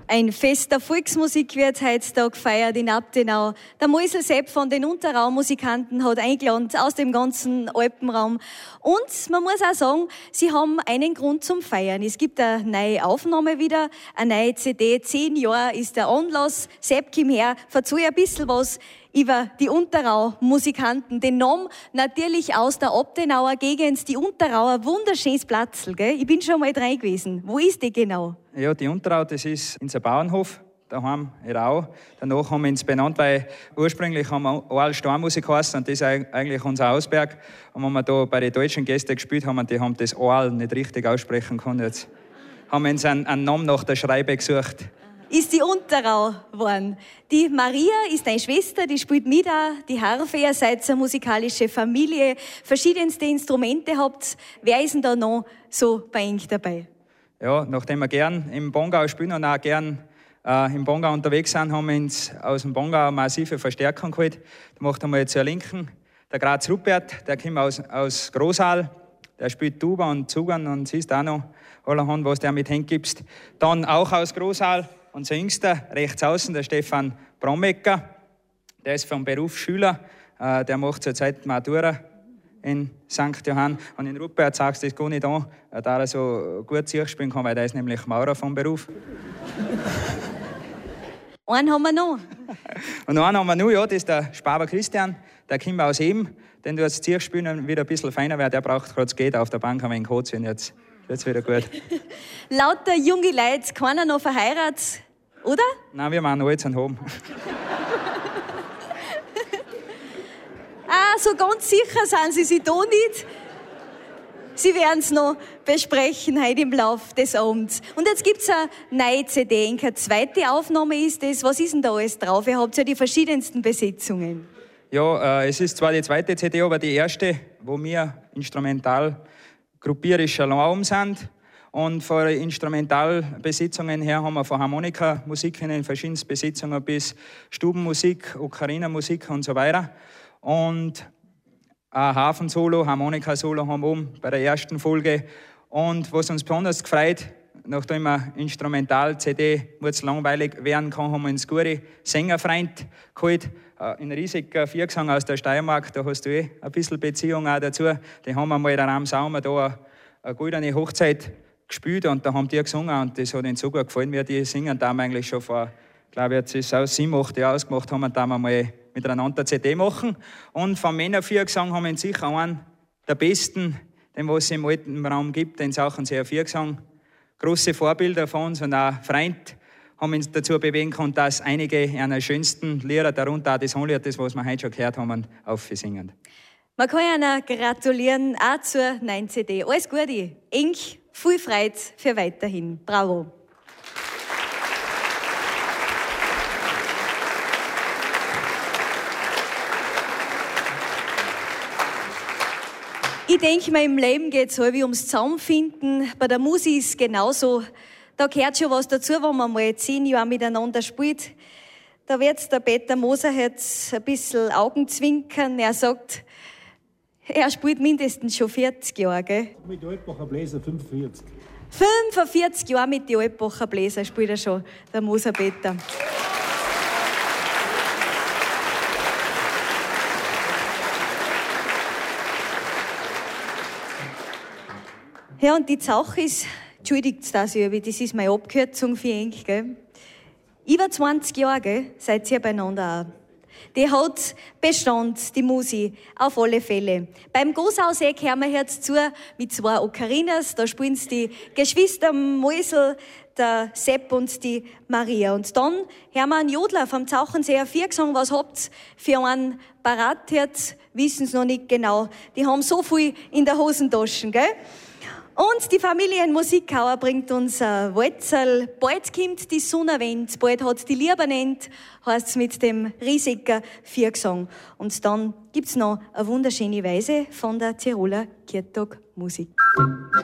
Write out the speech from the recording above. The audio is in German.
Ein Fest der Volksmusik wird heutzutage gefeiert in Abtenau. Der Moisel Sepp von den Unterraum-Musikanten hat eingeladen aus dem ganzen Alpenraum. Und man muss auch sagen, sie haben einen Grund zum Feiern. Es gibt eine neue Aufnahme wieder, eine neue CD. 10 Jahre ist der Anlass. Sepp, komm her, erzähl ein bisschen was über die Unterrau-Musikanten. Den Namen natürlich aus der Abtenauer Gegend, die Unterrauer, wunderschönes Platzl, gell? Ich bin schon mal drin gewesen. Wo ist die genau? Ja, die Unterrau, das ist unser Bauernhof, daheim in Rau. Danach haben wir uns benannt, weil ursprünglich haben wir Oal Steinmusik geheißen und das ist eigentlich unser Hausberg. Und wenn wir da bei den deutschen Gästen gespielt haben, die haben das Oal nicht richtig aussprechen können. Jetzt haben wir uns einen Namen nach der Schreibe gesucht. Ist die Unterrau geworden. Die Maria ist deine Schwester, die spielt mit auch die Harfe. Ihr seid eine musikalische Familie, verschiedenste Instrumente habt. Wer ist denn da noch so bei euch dabei? Ja, nachdem wir gern im Bongau spielen und auch gern im Bongau unterwegs sind, haben wir uns aus dem Bongau eine massive Verstärkung geholt. Da macht einmal zur Linken der Graz Rupert, der kommt aus Großaal, der spielt Tuba und Zugan und siehst auch noch allerhand, was der mit hingibst. Dann auch aus Großaal, unser Jüngster, rechts außen, der Stefan Brombecker, der ist vom Beruf Schüler, der macht zurzeit Matura in St. Johann. Und in Rupert sagst du das gar nicht an, da er so gut Sieg spielen kann, weil der ist nämlich Maurer vom Beruf. Einen haben wir noch. Und einen haben wir noch, ja, das ist der Spaber Christian, der kommt aus Eben. Den du das Sieg spielen wieder ein bisschen feiner, weil der braucht gerade das Geht auf der Bank, haben wir ihn geholt, jetzt wird's wieder gut. Lauter junge Leute, keiner noch verheiratet, oder? Nein, wir machen alles und haben. So ganz sicher sind Sie sich da nicht. Sie werden es noch besprechen heute im Laufe des Abends. Und jetzt gibt es eine neue CD. Eine zweite Aufnahme ist das. Was ist denn da alles drauf? Ihr habt ja die verschiedensten Besetzungen. Ja, es ist zwar die zweite CD, aber die erste, wo wir instrumental gruppierisch allein sind. Und von Instrumentalbesitzungen her haben wir von Harmonikamusik in verschiedensten Besitzungen bis Stubenmusik, Ocarina-Musik und so weiter. Und ein Hafensolo, Harmonika-Solo haben wir oben bei der ersten Folge. Und was uns besonders gefreut, nachdem wir Instrumental-CD langweilig werden kann, haben wir uns gute Sängerfreund geholt. Ein riesiger Viergesang aus der Steiermark, da hast du ein bisschen Beziehung auch dazu. Die haben wir mal in der Ramsaumer da eine goldene Hochzeit gespielt und da haben die gesungen und das hat ihnen so gut gefallen, wie die singen. Da haben wir eigentlich schon vor, glaube ich, jetzt ist es auch 7, 8 Jahre ausgemacht, haben wir da mal miteinander CD machen. Und vom Männerviergesang haben wir ihn sicher einen der besten, den was es im alten Raum gibt, den Sachen sehr Viergesang. Große Vorbilder von uns und auch Freund haben uns dazu bewegen können, dass einige einer schönsten Lieder, darunter auch das Hohnlied, das was wir heute schon gehört haben, aufsingen. Man kann Ihnen gratulieren, auch zur neuen CD. Alles Gute, eng, viel Freude für weiterhin. Bravo. Ich denke mir, im Leben geht es halt ums Zusammenfinden. Bei der Musik ist es genauso. Da gehört schon was dazu, wenn man mal 10 Jahre miteinander spielt. Da wird der Peter Moser jetzt ein bisschen Augenzwinkern. Er sagt, er spielt mindestens schon 40 Jahre, gell? Mit den Alpacher Bläser 45. 45 Jahre mit den Alpacher Bläser spielt er schon, der Moser Peter. Ja, und die Sache ist, entschuldigt das, das ist meine Abkürzung für ihn, gell? Über 20 Jahre, gell, seid ihr beieinander auch. Die hat Bestand, die Musik, auf alle Fälle. Beim Großhauseck hören wir jetzt zu mit 2 Ocarinas, da spielen die Geschwister Moisel, der Sepp und die Maria. Und dann hören wir einen Jodler vom Zauchenseer Viergesang. Was habt ihr für einen parat? Jetzt wissen sie noch nicht genau. Die haben so viel in der Hosentasche, gell? Und die Familienmusikhauer bringt uns ein Walzerl. Bald kommt die Sonnenwende, bald hat die Liebernend, heisst's mit dem riesigen Viergesang. Und dann gibt's noch eine wunderschöne Weise von der Tiroler Kirchtag Musik.